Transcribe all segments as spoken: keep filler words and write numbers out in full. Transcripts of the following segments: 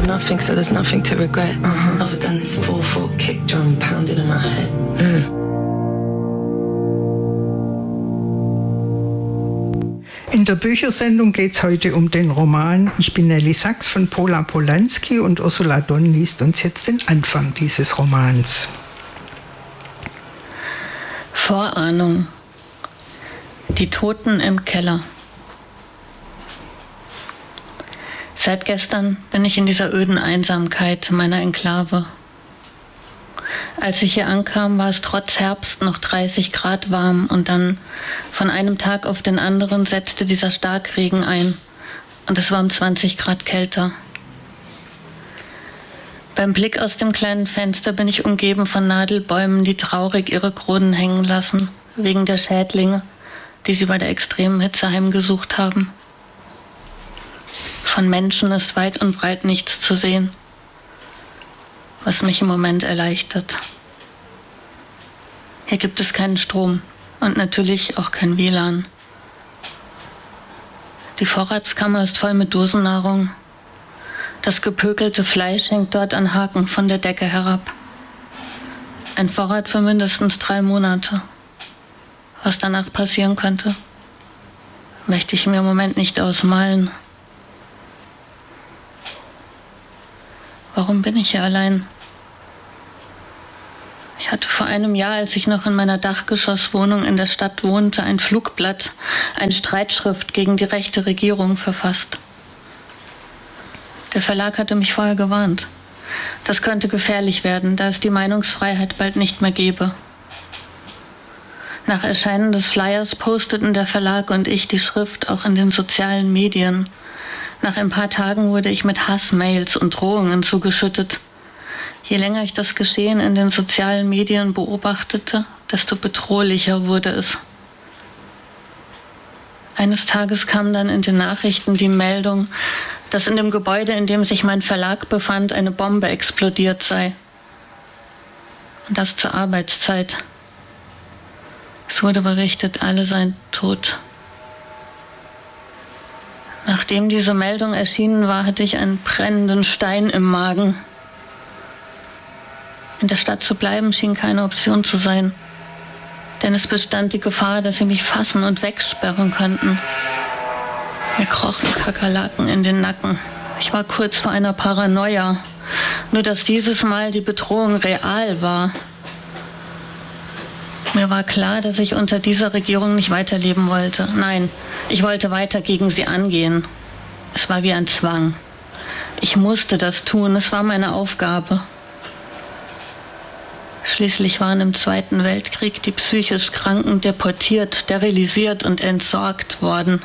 nothing, so there's nothing to regret. Uh-huh. Other than this four four kick drum pounding in my head. Mm. In der Büchersendung geht es heute um den Roman Ich bin Nelly Sachs von Pola Polański, und Ursula Donn liest uns jetzt den Anfang dieses Romans. Vorahnung. Die Toten im Keller. Seit gestern bin ich in dieser öden Einsamkeit meiner Enklave. Als ich hier ankam, war es trotz Herbst noch dreißig Grad warm, und dann von einem Tag auf den anderen setzte dieser Starkregen ein und es war um zwanzig Grad kälter. Beim Blick aus dem kleinen Fenster bin ich umgeben von Nadelbäumen, die traurig ihre Kronen hängen lassen, wegen der Schädlinge, die sie bei der extremen Hitze heimgesucht haben. Von Menschen ist weit und breit nichts zu sehen, was mich im Moment erleichtert. Hier gibt es keinen Strom und natürlich auch kein W L A N. Die Vorratskammer ist voll mit Dosennahrung. Das gepökelte Fleisch hängt dort an Haken von der Decke herab. Ein Vorrat für mindestens drei Monate. Was danach passieren könnte, möchte ich mir im Moment nicht ausmalen. Warum bin ich hier allein? Ich hatte vor einem Jahr, als ich noch in meiner Dachgeschosswohnung in der Stadt wohnte, ein Flugblatt, eine Streitschrift gegen die rechte Regierung verfasst. Der Verlag hatte mich vorher gewarnt. Das könnte gefährlich werden, da es die Meinungsfreiheit bald nicht mehr gäbe. Nach Erscheinen des Flyers posteten der Verlag und ich die Schrift auch in den sozialen Medien. Nach ein paar Tagen wurde ich mit Hassmails und Drohungen zugeschüttet. Je länger ich das Geschehen in den sozialen Medien beobachtete, desto bedrohlicher wurde es. Eines Tages kam dann in den Nachrichten die Meldung, dass in dem Gebäude, in dem sich mein Verlag befand, eine Bombe explodiert sei. Und das zur Arbeitszeit. Es wurde berichtet, alle seien tot. Nachdem diese Meldung erschienen war, hatte ich einen brennenden Stein im Magen. In der Stadt zu bleiben schien keine Option zu sein, denn es bestand die Gefahr, dass sie mich fassen und wegsperren könnten. Mir krochen Kakerlaken in den Nacken. Ich war kurz vor einer Paranoia, nur dass dieses Mal die Bedrohung real war. Mir war klar, dass ich unter dieser Regierung nicht weiterleben wollte. Nein, ich wollte weiter gegen sie angehen. Es war wie ein Zwang. Ich musste das tun, es war meine Aufgabe. Schließlich waren im Zweiten Weltkrieg die psychisch Kranken deportiert, sterilisiert und entsorgt worden.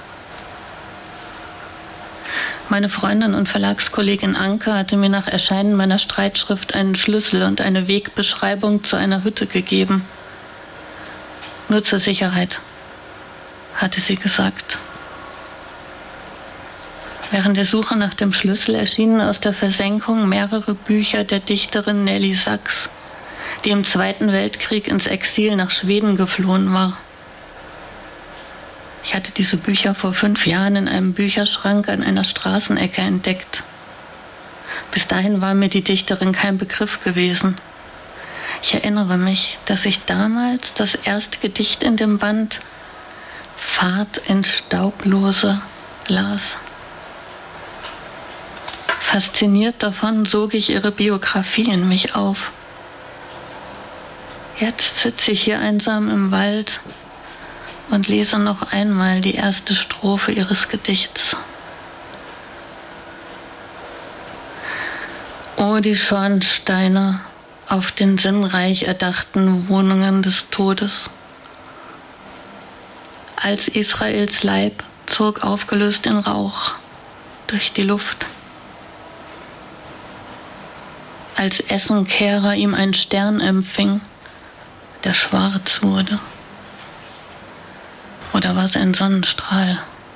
Meine Freundin und Verlagskollegin Anke hatte mir nach Erscheinen meiner Streitschrift einen Schlüssel und eine Wegbeschreibung zu einer Hütte gegeben. Nur zur Sicherheit, hatte sie gesagt. Während der Suche nach dem Schlüssel erschienen aus der Versenkung mehrere Bücher der Dichterin Nelly Sachs, die im Zweiten Weltkrieg ins Exil nach Schweden geflohen war. Ich hatte diese Bücher vor fünf Jahren in einem Bücherschrank an einer Straßenecke entdeckt. Bis dahin war mir die Dichterin kein Begriff gewesen. Ich erinnere mich, dass ich damals das erste Gedicht in dem Band Fahrt ins Staublose las. Fasziniert davon sog ich ihre Biografie in mich auf. Jetzt sitze ich hier einsam im Wald und lese noch einmal die erste Strophe ihres Gedichts. O die Schornsteine auf den sinnreich erdachten Wohnungen des Todes. Als Israels Leib zog aufgelöst in Rauch durch die Luft. Als Essenkehrer ihm ein Stern empfing, der schwarz wurde. Oder war es ein Sonnenstrahl?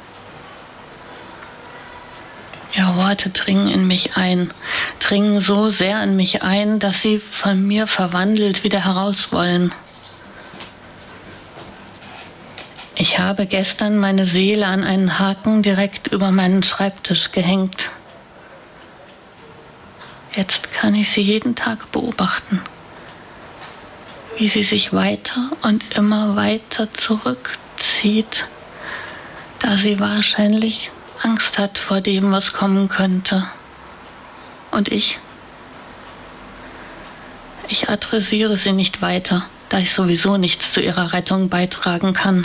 Ihre Worte dringen in mich ein, dringen so sehr in mich ein, dass sie von mir verwandelt wieder heraus wollen. Ich habe gestern meine Seele an einen Haken direkt über meinen Schreibtisch gehängt. Jetzt kann ich sie jeden Tag beobachten, wie sie sich weiter und immer weiter zurückzieht, da sie wahrscheinlich Angst hat vor dem, was kommen könnte. Und ich? Ich adressiere sie nicht weiter, da ich sowieso nichts zu ihrer Rettung beitragen kann.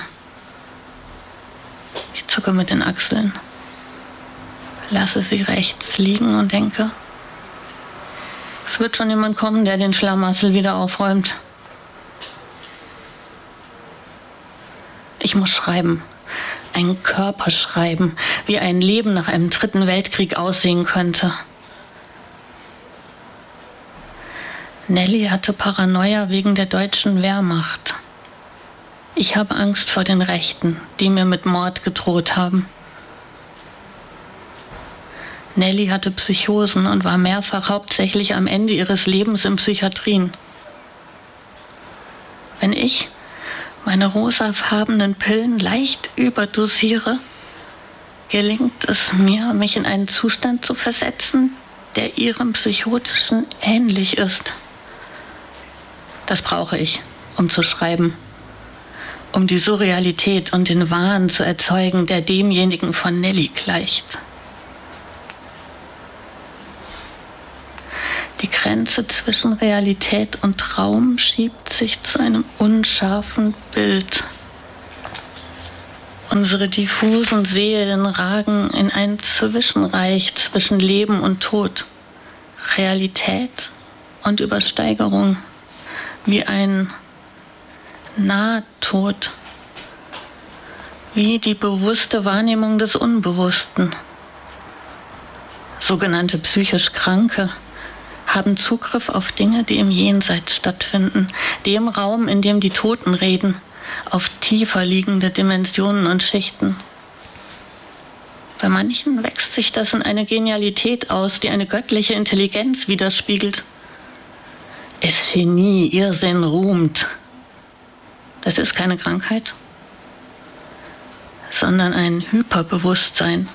Ich zucke mit den Achseln, lasse sie rechts liegen und denke, es wird schon jemand kommen, der den Schlamassel wieder aufräumt. Ich muss schreiben, einen Körper schreiben, wie ein Leben nach einem dritten Weltkrieg aussehen könnte. Nelly hatte Paranoia wegen der deutschen Wehrmacht. Ich habe Angst vor den Rechten, die mir mit Mord gedroht haben. Nelly hatte Psychosen und war mehrfach hauptsächlich am Ende ihres Lebens in Psychiatrien. Wenn ich meine rosafarbenen Pillen leicht überdosiere, gelingt es mir, mich in einen Zustand zu versetzen, der ihrem psychotischen ähnlich ist. Das brauche ich, um zu schreiben, um die Surrealität und den Wahn zu erzeugen, der demjenigen von Nelly gleicht. Die Grenze zwischen Realität und Traum schiebt sich zu einem unscharfen Bild. Unsere diffusen Seelen ragen in ein Zwischenreich zwischen Leben und Tod, Realität und Übersteigerung, wie ein Nahtod, wie die bewusste Wahrnehmung des Unbewussten. Sogenannte psychisch Kranke haben Zugriff auf Dinge, die im Jenseits stattfinden, dem Raum, in dem die Toten reden, auf tiefer liegende Dimensionen und Schichten. Bei manchen wächst sich das in eine Genialität aus, die eine göttliche Intelligenz widerspiegelt. Es Genie, Irrsinn ruhmt. Das ist keine Krankheit, sondern ein Hyperbewusstsein.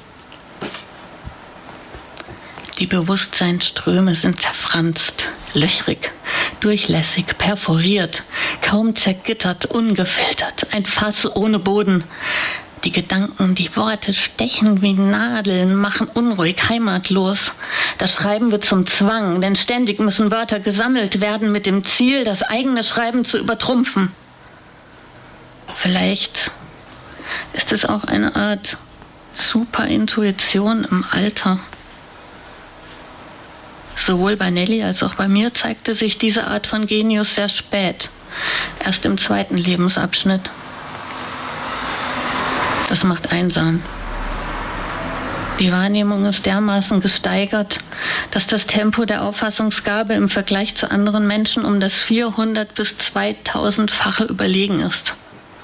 Die Bewusstseinsströme sind zerfranst, löchrig, durchlässig, perforiert, kaum zergittert, ungefiltert, ein Fass ohne Boden. Die Gedanken, die Worte stechen wie Nadeln, machen unruhig, heimatlos. Das Schreiben wird zum Zwang, denn ständig müssen Wörter gesammelt werden mit dem Ziel, das eigene Schreiben zu übertrumpfen. Vielleicht ist es auch eine Art Superintuition im Alter. Sowohl bei Nelly als auch bei mir zeigte sich diese Art von Genius sehr spät, erst im zweiten Lebensabschnitt. Das macht einsam. Die Wahrnehmung ist dermaßen gesteigert, dass das Tempo der Auffassungsgabe im Vergleich zu anderen Menschen um das vierhundert- bis zweitausendfache überlegen ist.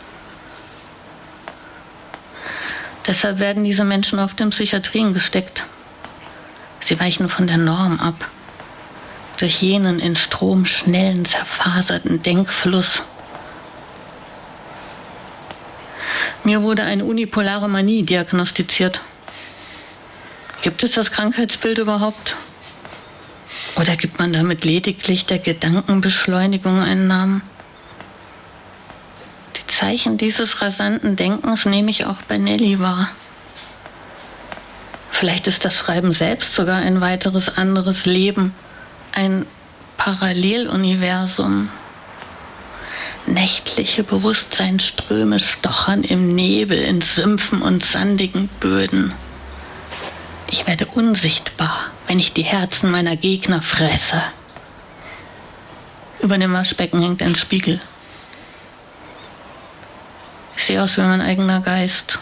Deshalb werden diese Menschen oft in Psychiatrien gesteckt. Sie weichen von der Norm ab, durch jenen in Strom schnellen, zerfaserten Denkfluss. Mir wurde eine unipolare Manie diagnostiziert. Gibt es das Krankheitsbild überhaupt? Oder gibt man damit lediglich der Gedankenbeschleunigung einen Namen? Die Zeichen dieses rasanten Denkens nehme ich auch bei Nelly wahr. Vielleicht ist das Schreiben selbst sogar ein weiteres anderes Leben, ein Paralleluniversum. Nächtliche Bewusstseinsströme stochern im Nebel, in Sümpfen und sandigen Böden. Ich werde unsichtbar, wenn ich die Herzen meiner Gegner fresse. Über dem Waschbecken hängt ein Spiegel. Ich sehe aus wie mein eigener Geist.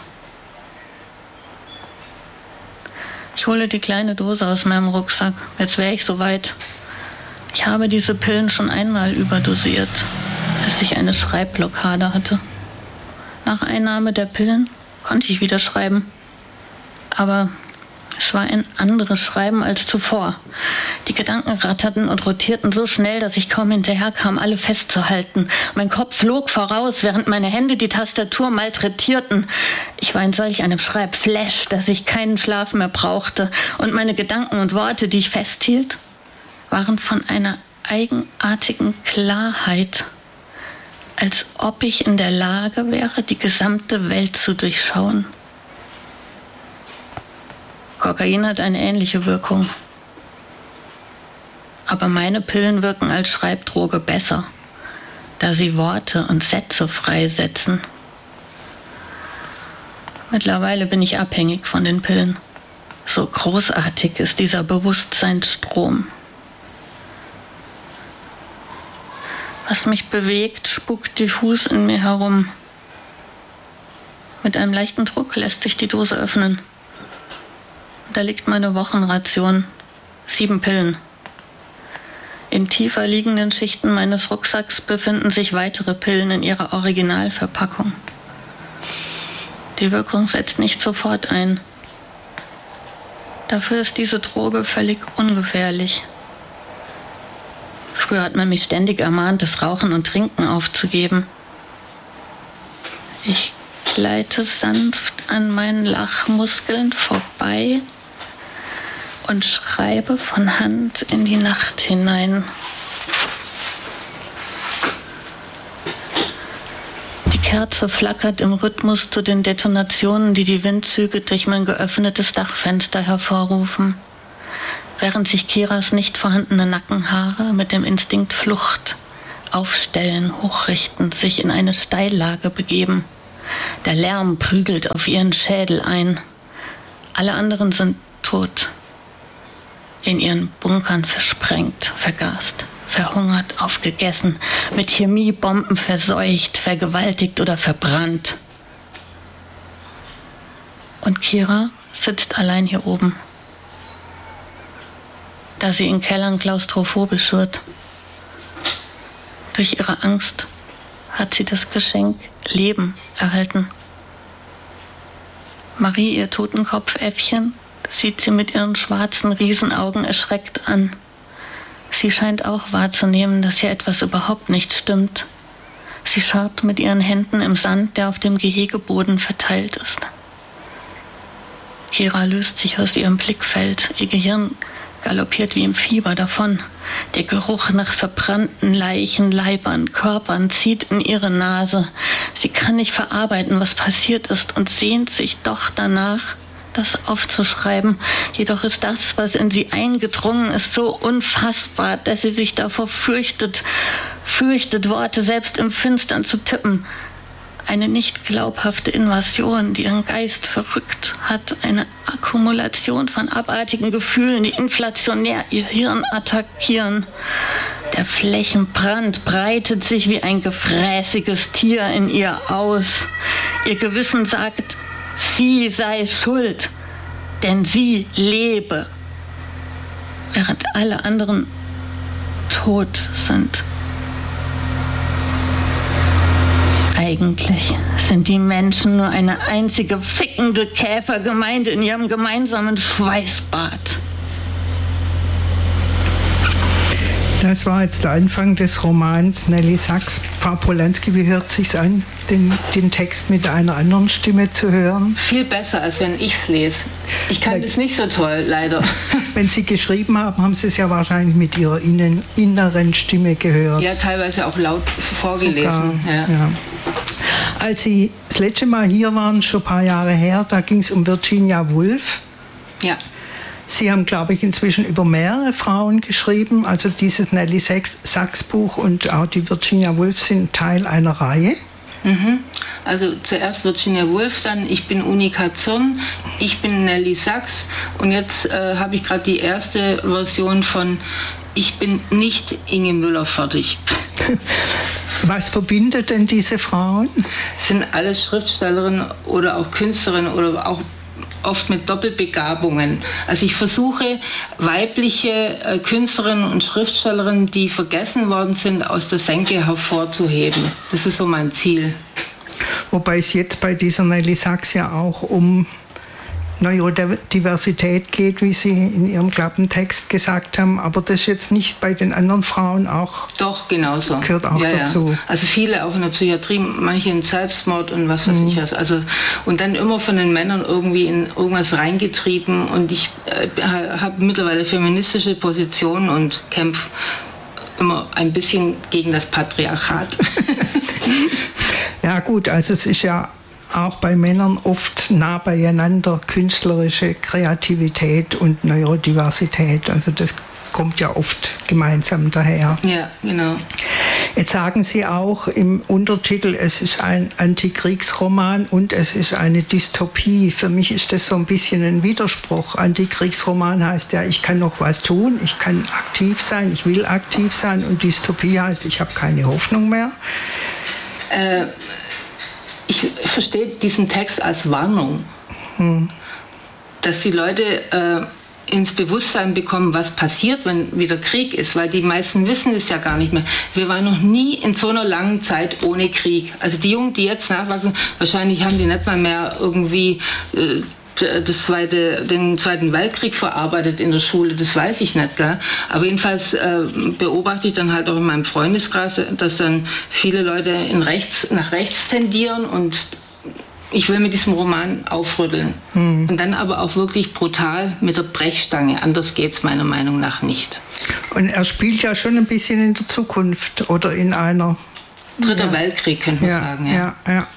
Ich hole die kleine Dose aus meinem Rucksack. Jetzt wäre ich soweit. Ich habe diese Pillen schon einmal überdosiert, als ich eine Schreibblockade hatte. Nach Einnahme der Pillen konnte ich wieder schreiben. Aber es war ein anderes Schreiben als zuvor. Die Gedanken ratterten und rotierten so schnell, dass ich kaum hinterherkam, alle festzuhalten. Mein Kopf flog voraus, während meine Hände die Tastatur malträtierten. Ich war in solch einem Schreibflash, dass ich keinen Schlaf mehr brauchte. Und meine Gedanken und Worte, die ich festhielt, waren von einer eigenartigen Klarheit, als ob ich in der Lage wäre, die gesamte Welt zu durchschauen. Kokain hat eine ähnliche Wirkung. Aber meine Pillen wirken als Schreibdroge besser, da sie Worte und Sätze freisetzen. Mittlerweile bin ich abhängig von den Pillen. So großartig ist dieser Bewusstseinsstrom. Was mich bewegt, spukt diffus in mir herum. Mit einem leichten Druck lässt sich die Dose öffnen. Da liegt meine Wochenration. Sieben Pillen. In tiefer liegenden Schichten meines Rucksacks befinden sich weitere Pillen in ihrer Originalverpackung. Die Wirkung setzt nicht sofort ein. Dafür ist diese Droge völlig ungefährlich. Früher hat man mich ständig ermahnt, das Rauchen und Trinken aufzugeben. Ich gleite sanft an meinen Lachmuskeln vorbei und schreibe von Hand in die Nacht hinein. Die Kerze flackert im Rhythmus zu den Detonationen, die die Windzüge durch mein geöffnetes Dachfenster hervorrufen, während sich Kiras nicht vorhandene Nackenhaare mit dem Instinkt Flucht aufstellen, hochrichten, sich in eine Steillage begeben. Der Lärm prügelt auf ihren Schädel ein. Alle anderen sind tot, in ihren Bunkern versprengt, vergast, verhungert, aufgegessen, mit Chemiebomben verseucht, vergewaltigt oder verbrannt. Und Kira sitzt allein hier oben, da sie in Kellern klaustrophobisch wird. Durch ihre Angst hat sie das Geschenk Leben erhalten. Marie, ihr Totenkopfäffchen, sieht sie mit ihren schwarzen Riesenaugen erschreckt an. Sie scheint auch wahrzunehmen, dass hier etwas überhaupt nicht stimmt. Sie schaut mit ihren Händen im Sand, der auf dem Gehegeboden verteilt ist. Kira löst sich aus ihrem Blickfeld. Ihr Gehirn galoppiert wie im Fieber davon. Der Geruch nach verbrannten Leichen, Leibern, Körpern zieht in ihre Nase. Sie kann nicht verarbeiten, was passiert ist, und sehnt sich doch danach, das aufzuschreiben. Jedoch ist das, was in sie eingedrungen ist, so unfassbar, dass sie sich davor fürchtet, fürchtet, Worte selbst im Finstern zu tippen. Eine nicht glaubhafte Invasion, die ihren Geist verrückt hat. Eine Akkumulation von abartigen Gefühlen, die inflationär ihr Hirn attackieren. Der Flächenbrand breitet sich wie ein gefräßiges Tier in ihr aus. Ihr Gewissen sagt, sie sei schuld, denn sie lebe, während alle anderen tot sind. Eigentlich sind die Menschen nur eine einzige fickende Käfergemeinde in ihrem gemeinsamen Schweißbad. Das war jetzt der Anfang des Romans Nelly Sachs. Frau Polansky, wie hört sich's an, den, den Text mit einer anderen Stimme zu hören? Viel besser, als wenn ich's lese. Ich kann das nicht so toll, leider. Wenn Sie geschrieben haben, haben Sie es ja wahrscheinlich mit Ihrer innen, inneren Stimme gehört. Ja, teilweise auch laut vorgelesen. Sogar, ja. Ja. Als Sie das letzte Mal hier waren, schon ein paar Jahre her, da ging es um Virginia Woolf. Ja. Sie haben, glaube ich, inzwischen über mehrere Frauen geschrieben. Also dieses Nelly Sachs Buch und auch die Virginia Woolf sind Teil einer Reihe. Mhm. Also zuerst Virginia Woolf, dann Ich bin Unica Zürn, Ich bin Nelly Sachs und jetzt äh, habe ich gerade die erste Version von Ich bin nicht Inge Müller fertig. Was verbindet denn diese Frauen? Sind alles Schriftstellerinnen oder auch Künstlerinnen oder auch oft mit Doppelbegabungen. Also ich versuche, weibliche äh, Künstlerinnen und Schriftstellerinnen, die vergessen worden sind, aus der Senke hervorzuheben. Das ist so mein Ziel. Wobei es jetzt bei dieser Nelly Sachs ja auch um Neurodiversität geht, wie Sie in Ihrem Klappentext gesagt haben. Aber das ist jetzt nicht bei den anderen Frauen auch. Doch, genauso. Gehört auch ja, dazu. Ja. Also viele auch in der Psychiatrie, manche in Selbstmord und was weiß mhm. ich was. Also, und dann immer von den Männern irgendwie in irgendwas reingetrieben. Und ich äh, habe mittlerweile feministische Positionen und kämpfe immer ein bisschen gegen das Patriarchat. Ja gut, also es ist ja auch bei Männern oft nah beieinander, künstlerische Kreativität und Neurodiversität. Also das kommt ja oft gemeinsam daher. Ja, genau. Jetzt sagen Sie auch im Untertitel, es ist ein Antikriegsroman und es ist eine Dystopie. Für mich ist das so ein bisschen ein Widerspruch. Antikriegsroman heißt ja, ich kann noch was tun, ich kann aktiv sein, ich will aktiv sein, und Dystopie heißt, ich habe keine Hoffnung mehr. Äh, ich verstehe diesen Text als Warnung, hm. dass die Leute äh, ins Bewusstsein bekommen, was passiert, wenn wieder Krieg ist, weil die meisten wissen es ja gar nicht mehr. Wir waren noch nie in so einer langen Zeit ohne Krieg. Also die Jungen, die jetzt nachwachsen, wahrscheinlich haben die nicht mal mehr irgendwie äh, das zweite, den Zweiten Weltkrieg verarbeitet in der Schule, das weiß ich nicht, gell? Aber jedenfalls äh, beobachte ich dann halt auch in meinem Freundeskreis, dass dann viele Leute in rechts, nach rechts tendieren, und ich will mit diesem Roman aufrütteln. Hm. Und dann aber auch wirklich brutal mit der Brechstange. Anders geht es meiner Meinung nach nicht. Und er spielt ja schon ein bisschen in der Zukunft oder in einer... Dritter ja. Weltkrieg, könnte man ja, sagen. Ja, ja, ja.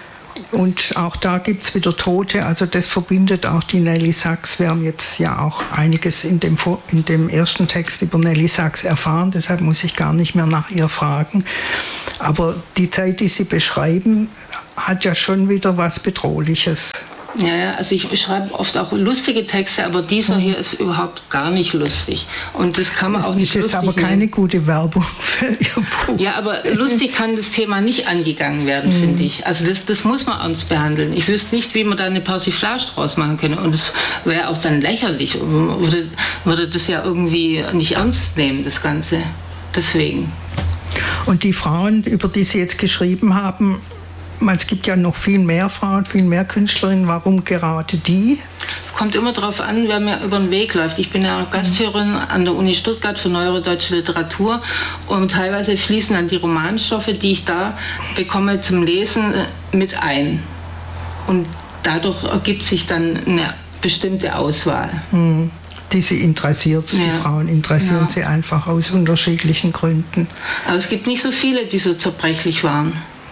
Und auch da gibt es wieder Tote, also das verbindet auch die Nelly Sachs. Wir haben jetzt ja auch einiges in dem, in dem ersten Text über Nelly Sachs erfahren, deshalb muss ich gar nicht mehr nach ihr fragen. Aber die Zeit, die Sie beschreiben, hat ja schon wieder was Bedrohliches. Ja, ja, also ich schreibe oft auch lustige Texte, aber dieser hier ist überhaupt gar nicht lustig. Und das kann man das auch nicht lustig Das ist jetzt aber keine nehmen. Gute Werbung für Ihr Buch. Ja, aber lustig kann das Thema nicht angegangen werden, mhm. finde ich. Also das, das muss man ernst behandeln. Ich wüsste nicht, wie man da eine Persiflage draus machen könnte. Und das wäre auch dann lächerlich. Man würde, würde das ja irgendwie nicht ernst nehmen, das Ganze. Deswegen. Und die Frauen, über die Sie jetzt geschrieben haben, es gibt ja noch viel mehr Frauen, viel mehr Künstlerinnen. Warum gerade die? Kommt immer darauf an, wer mir über den Weg läuft. Ich bin ja auch Gasthörerin an der Uni Stuttgart für Neuere Deutsche Literatur, und teilweise fließen dann die Romanstoffe, die ich da bekomme zum Lesen, mit ein. Und dadurch ergibt sich dann eine bestimmte Auswahl. Hm. Die Sie interessiert, ja. Die Frauen interessieren ja. Sie einfach aus unterschiedlichen Gründen. Aber es gibt nicht so viele, die so zerbrechlich waren.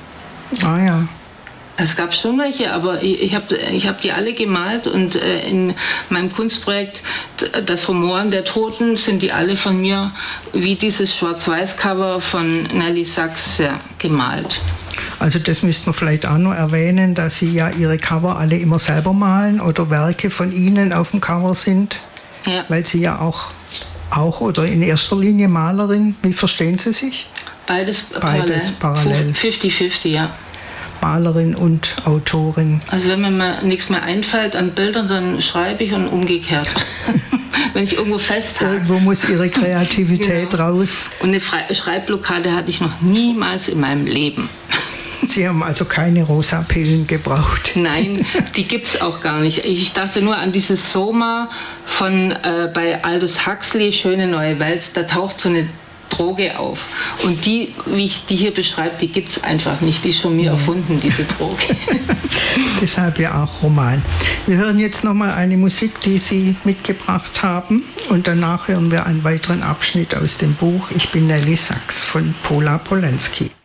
Ah ja. Es gab schon welche, aber ich, ich habe ich hab die alle gemalt, und äh, in meinem Kunstprojekt Das Rumoren der Toten sind die alle von mir, wie dieses Schwarz-Weiß-Cover von Nelly Sachs, ja, gemalt. Also das müsste man vielleicht auch noch erwähnen, dass Sie ja Ihre Cover alle immer selber malen oder Werke von Ihnen auf dem Cover sind, ja. Weil Sie ja auch, auch oder in erster Linie Malerin, wie verstehen Sie sich? Beides, Beides parallel. fünfzig fünfzig, ja. Malerin und Autorin. Also wenn mir mal nichts mehr einfällt an Bildern, dann schreibe ich, und umgekehrt. Wenn ich irgendwo festhake. Irgendwo muss Ihre Kreativität genau. raus. Und eine Fre- Schreibblockade hatte ich noch niemals in meinem Leben. Sie haben also keine rosa Pillen gebraucht? Nein, die gibt es auch gar nicht. Ich dachte nur an dieses Soma von äh, bei Aldous Huxley, Schöne neue Welt. Da taucht so eine Droge auf. Und die, wie ich die hier beschreibe, die gibt es einfach nicht. Die ist von mir erfunden, diese Droge. Deshalb ja auch Roman. Wir hören jetzt nochmal eine Musik, die Sie mitgebracht haben. Und danach hören wir einen weiteren Abschnitt aus dem Buch Ich bin Nelly Sachs von Pola Polański.